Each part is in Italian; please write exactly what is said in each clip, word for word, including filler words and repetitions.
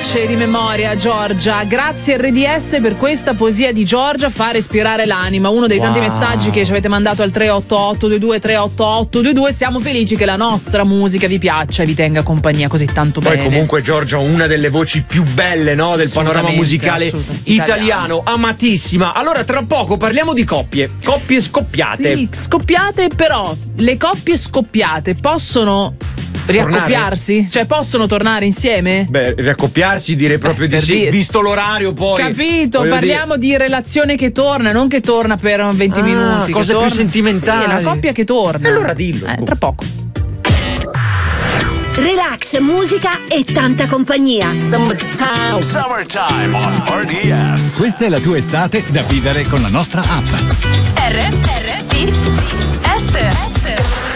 voce di memoria, Giorgia. Grazie R D S per questa poesia di Giorgia, fa respirare l'anima. Uno dei wow. tanti messaggi che ci avete mandato al tre otto otto due due tre otto otto due due. Siamo felici che la nostra musica vi piaccia e vi tenga compagnia così tanto Poi bene. Poi comunque Giorgia, una delle voci più belle, no, del panorama musicale italiano, amatissima. Allora tra poco parliamo di coppie, coppie scoppiate. Sì, scoppiate, però le coppie scoppiate possono riaccoppiarsi? Tornare? Cioè possono tornare insieme? Beh, riaccoppiarsi direi proprio Beh, di sì, dire. visto l'orario poi. Capito, parliamo dire. di relazione che torna, non che torna per venti ah, minuti. Cose più torna. sentimentali. Sì, è una coppia che torna. E allora dillo. Eh, tra poco. Relax, musica e tanta compagnia. Summertime. Summertime on R D S. Questa è la tua estate da vivere con la nostra app. R R D S S.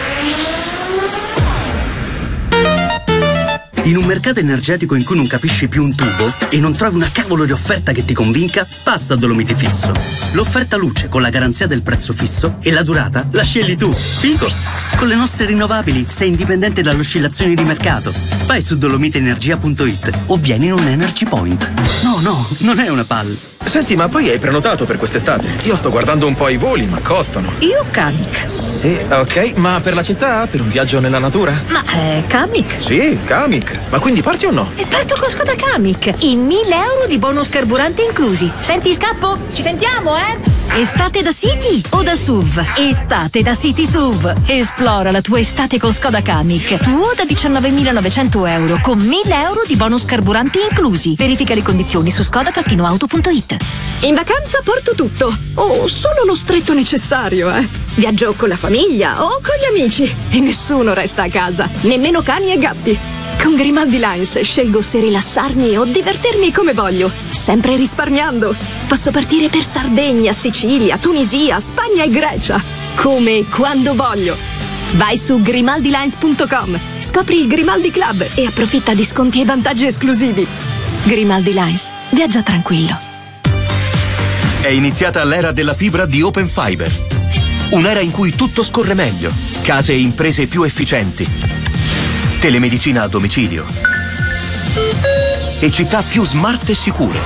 In un mercato energetico in cui non capisci più un tubo e non trovi una cavolo di offerta che ti convinca, passa a Dolomiti Fisso. L'offerta luce con la garanzia del prezzo fisso e la durata la scegli tu. Figo! Con le nostre rinnovabili sei indipendente dalle oscillazioni di mercato. Vai su dolomitenergia punto it o vieni in un Energy Point. No, no, non è una palla. Senti, ma poi hai prenotato per quest'estate? Io sto guardando un po' i voli, ma costano. Io Kamiq. Sì, ok, ma per la città? Per un viaggio nella natura? Ma è Kamiq? Sì, Kamiq. Ma quindi parti o no? E parto con Skoda Kamiq. In mille euro di bonus carburante inclusi. Senti, scappo? Ci sentiamo, eh? Estate da City o da S U V? Estate da City S U V. Esplora la tua estate con Skoda Kamiq. Tuo da diciannovemilanovecento euro con mille euro di bonus carburanti inclusi. Verifica le condizioni su skoda auto punto it. In vacanza porto tutto, o solo lo stretto necessario, eh. Viaggio con la famiglia o con gli amici e nessuno resta a casa, nemmeno cani e gatti. Con Grimaldi Lines scelgo se rilassarmi o divertirmi come voglio, sempre risparmiando. Posso partire per Sardegna, Sicilia, Tunisia, Spagna e Grecia, come e quando voglio. Vai su grimaldi lines punto com, scopri il Grimaldi Club e approfitta di sconti e vantaggi esclusivi. Grimaldi Lines, viaggia tranquillo. È iniziata l'era della fibra di Open Fiber. Un'era in cui tutto scorre meglio, case e imprese più efficienti, telemedicina a domicilio e città più smart e sicure.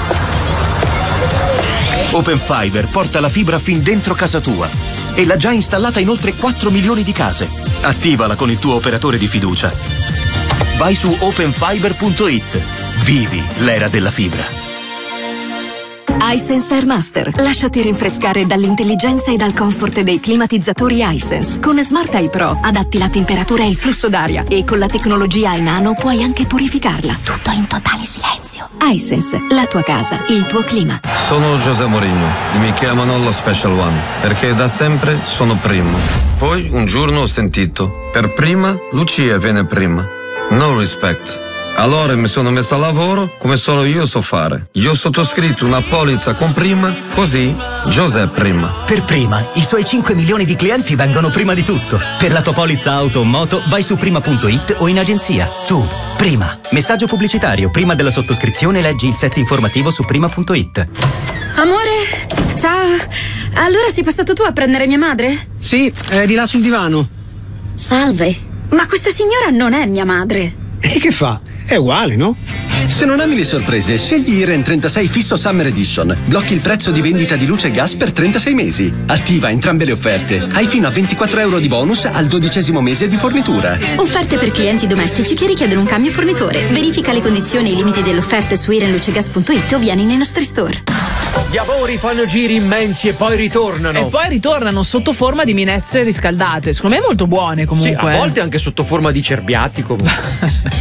Open Fiber porta la fibra fin dentro casa tua e l'ha già installata in oltre quattro milioni di case. Attivala con il tuo operatore di fiducia. Vai su open fiber punto it. Vivi l'era della fibra. iSense Air Master. Lasciati rinfrescare dall'intelligenza e dal comfort dei climatizzatori iSense. Con Smart Eye Pro adatti la temperatura e il flusso d'aria e con la tecnologia iNano puoi anche purificarla. Tutto in totale silenzio. iSense, la tua casa, il tuo clima. Sono José Mourinho e mi chiamano lo Special One perché da sempre sono primo. Poi un giorno ho sentito: per prima Lucia viene prima. No respect. Allora mi sono messo a lavoro come solo io so fare. Io ho sottoscritto una polizza con prima, così José prima. Per prima, i suoi cinque milioni di clienti vengono prima di tutto. Per la tua polizza auto o moto vai su prima punto it o in agenzia. Tu, prima. Messaggio pubblicitario. Prima della sottoscrizione leggi il set informativo su prima punto it. Amore, ciao. Allora sei passato tu a prendere mia madre? Sì, è di là sul divano. Salve, ma questa signora non è mia madre. E che fa? È uguale, no? Se non ami le sorprese, scegli Iren trentasei Fisso Summer Edition. Blocchi il prezzo di vendita di luce e gas per trentasei mesi. Attiva entrambe le offerte. Hai fino a ventiquattro euro di bonus al dodicesimo mese di fornitura. Offerte per clienti domestici che richiedono un cambio fornitore. Verifica le condizioni e i limiti delle offerte su iren luce gas punto it o vieni nei nostri store. Gli amori fanno giri immensi e poi ritornano. E poi ritornano sotto forma di minestre riscaldate. Secondo me molto buone comunque. Sì, a volte anche sotto forma di cerbiatti comunque.